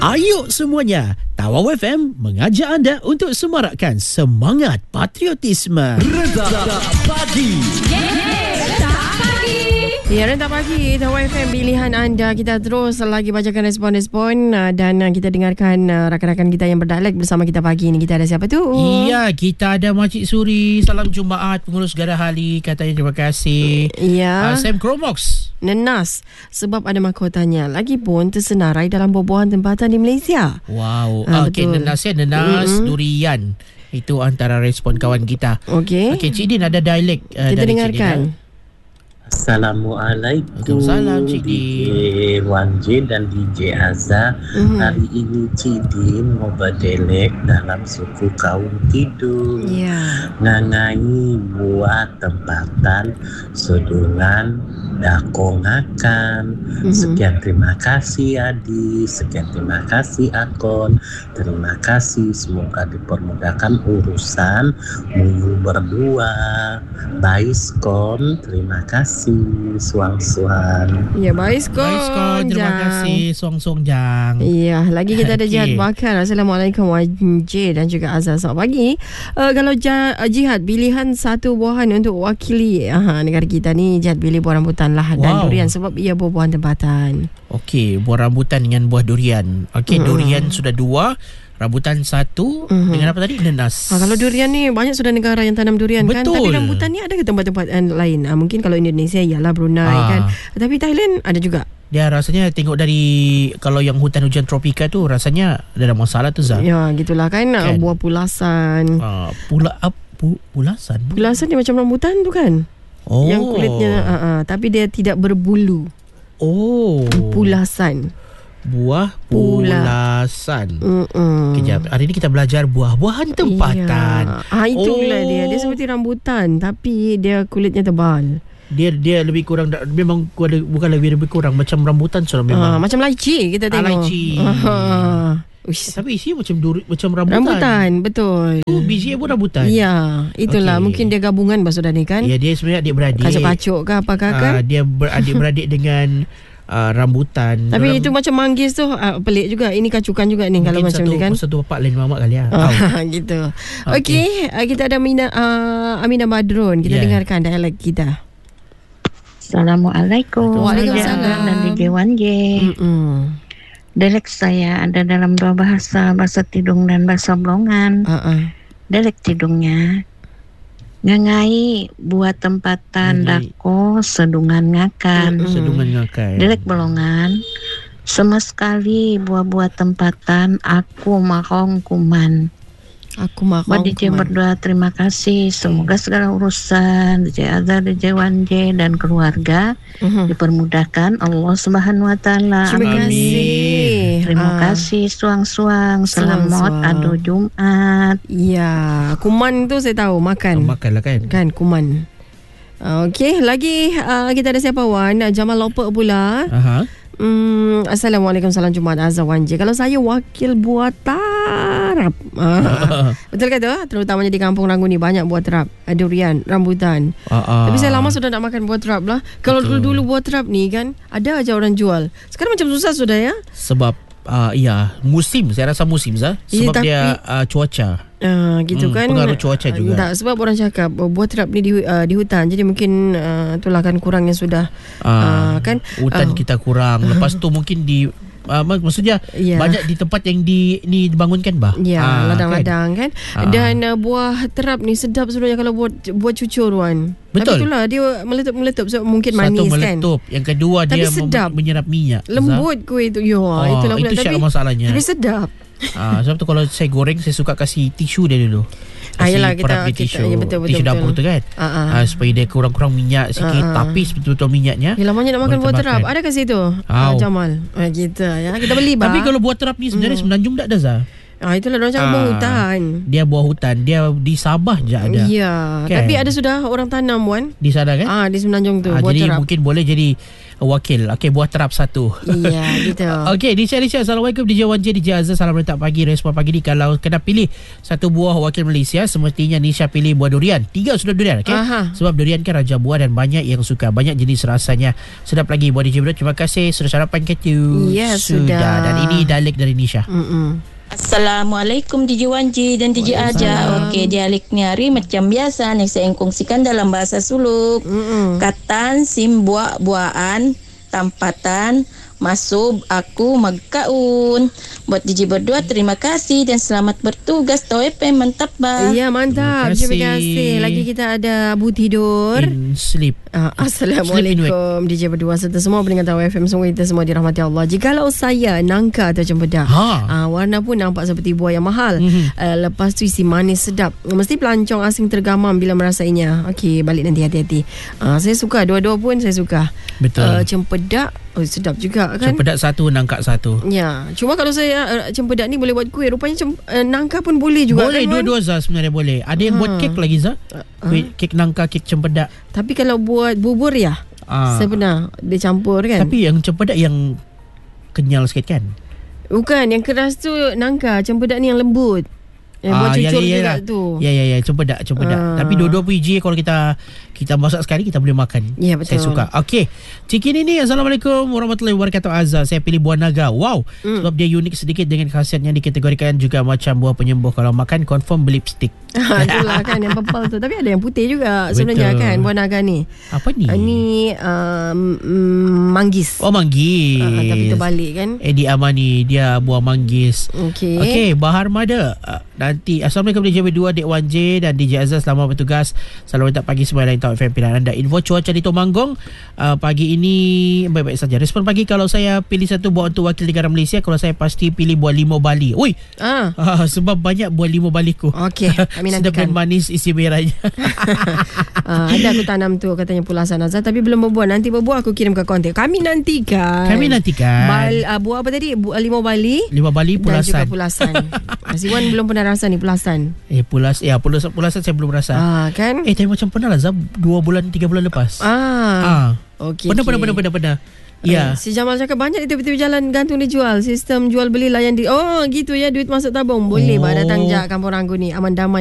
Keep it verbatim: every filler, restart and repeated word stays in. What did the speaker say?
Ayuk semuanya, Tawau F M mengajak anda untuk semarakkan semangat patriotisme. Reza Pagi. Ya, Renta Pagi, Tawau F M, pilihan anda. Kita terus lagi bacakan respon-respon uh, dan uh, kita dengarkan uh, rakan-rakan kita yang berdialek bersama kita pagi ini. Kita ada siapa tu? Iya, kita ada Makcik Suri. Salam Jumaat, pengurus Garah Hali. Katanya terima kasih. Ya. Uh, Sam Kromox. Nenas, sebab ada mahkotanya. Lagipun tersenarai dalam buah-buahan tempatan di Malaysia. Wow. Ah, Okey, betul. nenas ya, nenas, Mm-mm. durian. Itu antara respon kawan kita. Okey. Okey, Cik Din ada dialek uh, Kita dari dengarkan. Cik Din. Assalamualaikum Waalaikumsalam, Cik D Din. J Wan J dan D J Azhar. Mhm. Hari ini Cik Din mau berdelek dalam suku kaum tidur. Ya. Ngangai buat tempatan sedungan dakongakan. Mhm. Sekian terima kasih Adi, sekian terima kasih Akon, terima kasih, semoga dipermudahkan urusan muyu berdua. Baiskon, terima kasih, suang-suang. Ya, baik skor. Baik, Skor. Terima kasih, Song-Song Jang. Ya, lagi kita ada Okey. Jihad Bakar. Assalamualaikum Wan J dan juga Azhar. Selamat pagi. Uh, kalau ja, uh, Jihad, pilihan satu buahan untuk wakili uh, negara kita ni, Jihad pilih buah rambutan lah dan Wow. durian sebab ia buah-buahan tempatan. Okey, buah rambutan dengan buah durian. Okey, Mm-mm. durian sudah dua, rambutan satu, Mhm. dengan apa tadi? Nenas. Ha, kalau durian ni banyak sudah negara yang tanam durian kan. Betul. Tapi rambutan ni ada ke tempat-tempat yang lain? Ha, mungkin kalau Indonesia ialah Brunei Ah. kan. Tapi Thailand ada juga. Dia rasanya tengok dari kalau yang hutan hujan tropika tu rasanya ada masalah tu Zah. Ya, gitulah kan. Kan. Buah pulasan. Uh, pula apa pu, pulasan? Pulasan dia macam rambutan tu kan. Oh. Yang kulitnya uh, uh, tapi dia tidak berbulu. Oh. Pulasan. Buah Pula. pulasan. Mm-mm. Kejap. Hari ni kita belajar buah-buahan tempatan. Ya. Ah, itulah Oh. dia. Dia seperti rambutan tapi dia kulitnya tebal. Dia dia lebih kurang memang kuala- bukan lebih lebih kurang macam rambutan sudah Ah, memang. macam lychee kita Ah, tengok. lychee. Ah. Uish. Tapi isi macam duri, macam rambutan. Rambutan, betul. Tu biji pun rambutan. Ya, itulah. Okey. Mungkin dia gabungan Basudani kan. Ya, dia sebenarnya adik-beradik. Kacuk-kacuk ke apakah Ah, kan. dia beradik-beradik dengan uh, rambutan. Tapi Dorang- itu macam manggis tu uh, pelik juga. Ini kacukan juga ni kalau mungkin macam satu, ni kan. satu bapak lain mamak kali ya. Tahu. Ah, gitu. Okey, uh, kita ada Amina uh, Amina Badrun. Kita Yeah. dengarkan dialek kita. Assalamualaikum. Waalaikumsalam. Saya Azhar dan D J Wan J. Hmm. Dialek saya ada dalam dua bahasa, bahasa Tidung dan bahasa Blongan. Uh-uh. Dialek Tidungnya, ngangai buat tempatan Ngangai. dako sedungan ngakan. Mm-mm. Sedungan ngakai. Dialek Blongan, sama sekali buah-buah tempatan aku makong kuman. Aku makan. Buat D J berdua terima kasih. Semoga segala urusan D J Azhar, D J Wan J dan keluarga Uh-huh. dipermudahkan Allah Subhanahu wa taala. Terima Amin. kasih. Terima Ah, kasih suang-suang. Selamat Suang-suang. ado Jumat. Ya, kuman tu saya tahu makan. Makanlah kan. Kan kuman. Uh, Okey, lagi uh, kita ada siapa Wan? Uh, Jamal Lopak pula. Aha. Hmm, Assalamualaikum, salam Jumaat Azhar Wan J. Kalau saya wakil buah tarap. Ah, betul ke tu? Terutamanya di Kampung Rangun ni banyak buah terap, uh, durian, rambutan. Ah, ah. Tapi saya lama sudah tak makan buah terap lah. Kalau Betul. dulu-dulu buah terap ni kan ada aja orang jual. Sekarang macam susah sudah ya. Sebab uh, ya, musim, saya rasa musim Zah. Ya, Sebab tapi- dia uh, cuaca. Uh, gitu Hmm, kan. pengaruh cuaca Ah, juga. Tak, sebab orang cakap uh, buah terap ni di, uh, di hutan. Jadi mungkin uh, itulah kan kurangnya sudah Uh, Ah, kan? hutan Ah. kita kurang. Lepas tu mungkin di uh, mak- maksudnya Ya. banyak di tempat yang di ni dibangunkan bah. Ya, Ah, ladang-ladang kan. Ah. Dan uh, buah terap ni sedap sebenarnya kalau buat buat cucur Wan. Betul. Tapi itulah dia meletup-meletup sebab mungkin Satu manis kan. meletup, yang kedua Tapi dia mem- sedap. menyerap minyak. Zah. Lembut kuih tu. Ya, Oh, itulah pula. itu Tapi, syarat masalahnya. tapi sedap. Ah, sebab tu kalau saya goreng saya suka kasih tisu dia dulu. Ah, Kasih yelah, kita- perap dia kita- tisu. ya, betul, betul, tisu dapur betul. tu kan. Ah, ah. Ah, supaya dia kurang-kurang minyak sikit, Ah, ah. tapi betul-betul minyaknya. Ya, lamanya nak makan Boleh buah termakan. terap. Ada kat situ? Au. Ah, Jamal. Ah, gitu ya. Kita beli bah. Tapi kalau buah terap ni sebenarnya Hmm. semenanjung tak ada Zah. Ah, itulah orang cakap Ah, buah hutan. Dia buah hutan. Dia di Sabah je ada. Ya, Kan? tapi ada sudah orang tanam Wan. Di sana kan? Ah, di Semenanjung tu, Ah, buah jadi terap. mungkin boleh jadi wakil. Okey, buah terap satu. Ya, gitu. Okey, D J Alicia, Assalamualaikum. D J Wan J, D J Azhar, salam letak pagi. Respon pagi ni, kalau kena pilih satu buah wakil Malaysia, semestinya Nisha pilih buah durian. Tiga sudah durian, okey? Aha. Sebab durian kan raja buah dan banyak yang suka. Banyak jenis rasanya. Sedap lagi buah D J Bro. Terima kasih sudah sarapan ke tu. Ya, sudah. Dan ini dialek dari Nisha. Mm-mm. Assalamualaikum D J Wan J dan D J Aja. Okey, dialek ni hari macam biasa yang saya kongsikan dalam bahasa Suluk. Mm-mm. Katan sim buah-buahan, tampatan, masuk aku magkaun. Buat D J berdua terima kasih dan selamat bertugas. Tau F M mantap bah. Ya, mantap. Terima Terima kasih. kasih. Lagi kita ada Abu Tidur. In sleep. Uh, Assalamualaikum D J berdua serta semua pendengar Tahu F M. Semoga kita semua dirahmati Allah. Jikalau saya nangka atau cempedak, Ha. uh, warna pun nampak seperti buah yang mahal. Mhm. uh, Lepas tu isi manis sedap. Mesti pelancong asing tergamam bila merasainya. Okey, balik nanti hati-hati. uh, Saya suka, dua-dua pun saya suka. Betul. uh, Cempedak, oh, sedap juga kan. Cempedak satu, nangkak satu. Ya, cuma kalau saya uh, cempedak ni boleh buat kuih. Rupanya cem, uh, nangka pun boleh juga. Boleh, kan, Wan? dua-dua Zah sebenarnya boleh. Ada yang Ha. buat kek lagi Zah. Kuih, kek nangka, kek cempedak. Tapi kalau buat bubur ya, Ah. saya pernah dia campur kan. Tapi yang cempedak yang kenyal sikit kan? Bukan, yang keras tu nangka, cempedak ni yang lembut. Yang buat Ah, ya, cucur ya, ya juga lah. tu. Ya ya ya, cempedak, cempedak. Ah. Tapi dua-dua P J kalau kita kita masak sekali kita boleh makan. Ya, betul. Saya suka. Okey. Cikin ini, Assalamualaikum warahmatullahi wabarakatuh. Azhar, saya pilih buah naga. Wow. Hmm. Sebab dia unik sedikit dengan khasiatnya dikategorikan juga macam buah penyembuh. Kalau makan confirm berlipstick. Itulah kan yang purple tu. Tapi ada yang putih juga sebenarnya Betul. kan buah naga ni. Apa ni? Ah, ni um, mm, manggis. Oh, manggis. Ah, tapi terbalik kan. Edi Amani, dia buah manggis. Okey. Okey, Bahar Mada. Uh, nanti Assalamualaikum D J berdua, Dek Wan J dan D J Azhar, selamat bertugas. Selamat letak pagi semua lain Tahu F M pilihan anda. Info cuaca di Tomanggong uh, pagi ini baik-baik saja. Respon pagi, kalau saya pilih satu buah untuk wakil negara Malaysia, kalau saya pasti pilih buah limau Bali. Oi, Ah. uh, sebab banyak buah limau baliku. Okey, kami Sedap nantikan. dan manis isi merahnya. Ah, ada aku tanam tu katanya pulasan Azhar, tapi belum berbuah. Nanti berbuah aku kirim ke kontak. Kami nantikan. Kami nantikan. Bal, uh, buah apa tadi? Bu, limau Bali Limau Bali dan juga pulasan. pulasan. Mas Iwan belum pernah rasa ni pulasan. Eh pulas, ya pulasan, pulasan saya belum rasa. Ah, kan? Eh tapi macam pernah lah Zab, dua bulan tiga bulan lepas. Ah. Ah. Okey. Pernah, okey. pernah, pernah, pernah, pernah. Ya. Eh, si Jamal cakap banyak di tepi-tepi jalan gantung dijual. Sistem jual beli layan di. Oh, gitu ya, duit masuk tabung. Boleh Oh. bah datang je Kampung Ranggu ni. Aman damai.